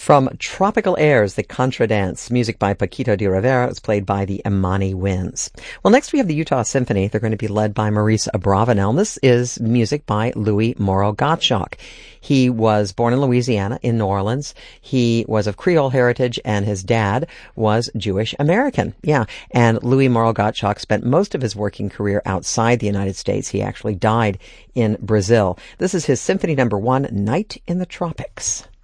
From Tropical Airs, the Contra Dance, music by Paquito de Rivera, was played by the Imani Winds. Well, next we have the Utah Symphony. They're going to be led by Maurice Abravanel. This is music by Louis Morrow Gottschalk. He was born in Louisiana, in New Orleans. He was of Creole heritage, and his dad was Jewish American. Yeah, and Louis Morrow Gottschalk spent most of his working career outside the United States. He actually died in Brazil. This is his Symphony No. 1, Night in the Tropics.